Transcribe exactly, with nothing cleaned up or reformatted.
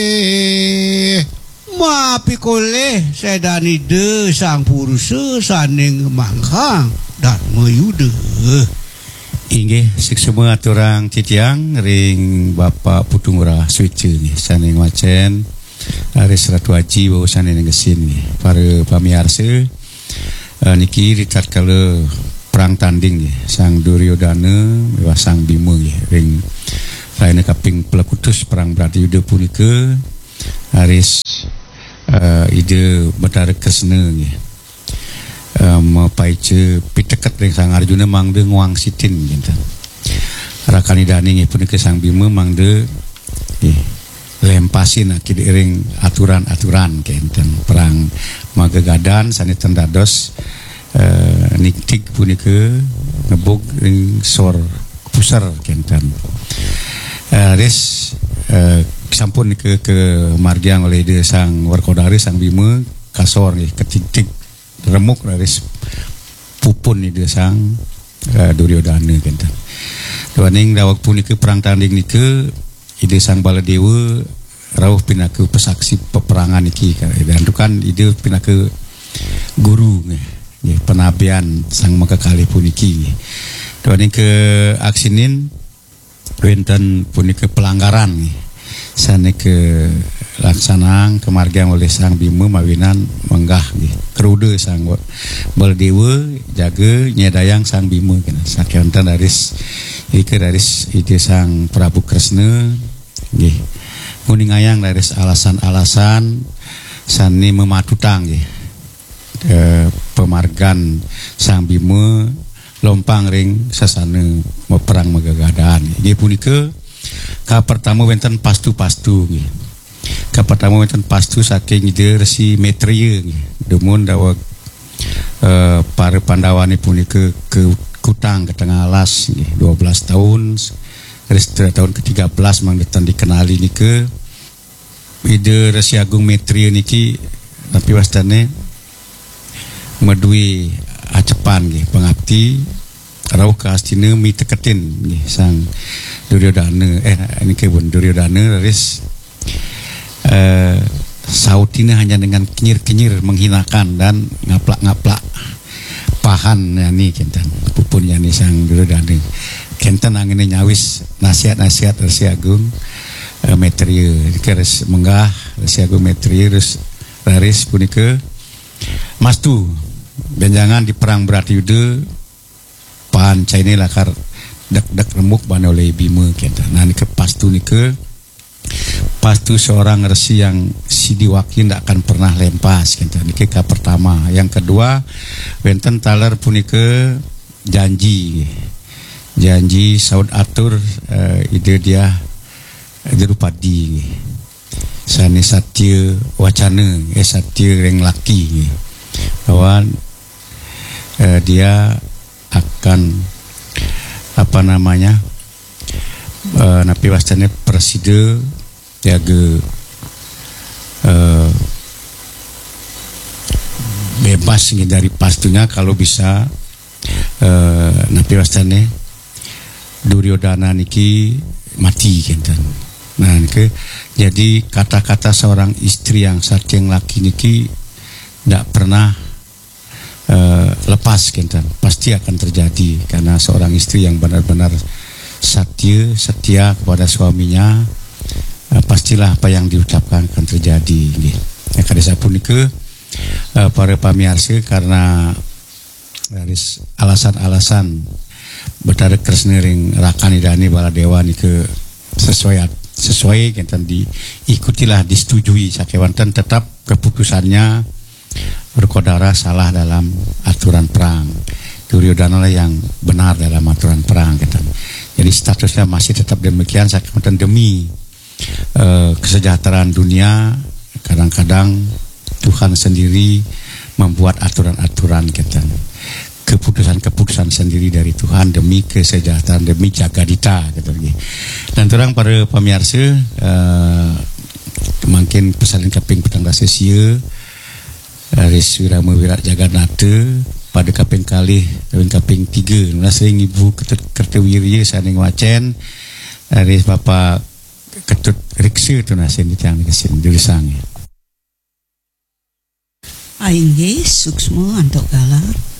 Mapikole sedani de sang purusa saning manghang dan mayude. Inggih siksema aturang ciciang ring Bapak Putungura Suice nggih saning wacen Aris Ratu Haji bawa saning gesin nggih. Para pamiarsa uh, niki ditatkala perang tanding nggih sang Duryodana miwah sang Bima nggih ring lain kaping pelakutus perang Bratayuda punika Aris uh, ide Betara Kresna nggih. Um, paice piteket ring sang Arjuna mangde nguang sitin gitu. Rakani dani nggih punika sang Bima mangde nggih lempasin akid ring aturan-aturan kenten perang Magadan saniten dados uh, niktik punika ngebuk ring sor pusar kenten. Uh, res uh, sampun ke ke margiang oleh de sang Werkodari sang Bima kasor nggih ketik-tik remuk raris pupun ni dia sang uh, Duryodana kenta. Duaning dawak punika perang tanding nika ide sang Baladewa rawuh pinaku pesaksi peperangan niki dan tu kan ide pinaku guru nggih penabian sang Makakali puniki. Duaning ke aksinin wenten punika pelanggaran nggih. Sane ke laksanang kemargian oleh sang Bima mawinan menggah nggih kerude sang Baladewa jaga nyedayang sang Bima kena sakiantan daris iki daris ide sang Prabu Kresna nggih nguningayang daris alasan-alasan sane mematutang nggih e, pemargan sang Bima lompang ring sasana perang Magadan nggih punika ka pertama wenten pastu-pastu nggih. Ka pertama wenten pastu saking ide Resi Maitreya nggih. Demun dawak uh, para Pandawane punika ke kutang ke tengah alas nggih dua belas tahun. Resi tahun ke tiga belas mangdetan dikenali nika ide Resi Agung Maitreya niki tapi wastane medui acepan nggih pengabdi rawuh ka astina mi teketin nggih sang Duryodana eh ini kebun Duryodana ris eh, sautina hanya dengan kenyir-kenyir menghinakan dan ngaplak-ngaplak pahan yani kenten pupun yani sang Duryodana kenten angine nyawis nasihat-nasihat Resi Agung eh, Maitreya keres menggah Resi Agung Maitreya ris raris punika mastu benjangan di perang Bratayuda pan caine lakar dak-dak remuk ban oleh Bima kita. Nah ini ke pastu ni ke pastu seorang resi yang sidiwaki tidak akan pernah lempas kita. Ini ke pertama. Yang kedua wenten taler punika janji janji saud atur uh, ide dia Drupadi sani satya wacana eh satya reng laki bahwa uh, dia akan apa namanya uh, napi wastane preside jaga uh, bebas dari pastunya kalau bisa uh, napi wastane Duryodana niki mati kenten. Nah niki jadi kata-kata seorang istri yang saking laki niki tidak pernah Uh, lepas kenten pasti akan terjadi karena seorang istri yang benar-benar setia setia kepada suaminya uh, pastilah apa yang diucapkan akan terjadi nggih. Ya kadesa punika uh, para pamiarsa karena dari alasan-alasan Betara Kresna ring Rakani Dani Baladewa nike sesuai sesuai kenten diikutilah disetujui sakewanten tetap keputusannya Werkodara salah dalam aturan perang, Duryodana lah yang benar dalam aturan perang. Gitu. Jadi statusnya masih tetap demikian. Sakitan demi uh, kesejahteraan dunia, kadang-kadang Tuhan sendiri membuat aturan-aturan. Gitu. Keputusan-keputusan sendiri dari Tuhan demi kesejahteraan, demi jagadita. Gitu. Dan terang para pemirsa, uh, mungkin pesan kaping petang rasa sia. Aris Wirama Wirat Jagannatha pada kaping kali kaping kaping tiga nasi ibu Kertawirya saning wacen Aris Bapak ketut rikse tu nasin dicang kesin dirisang. Aing ge suksma antok kala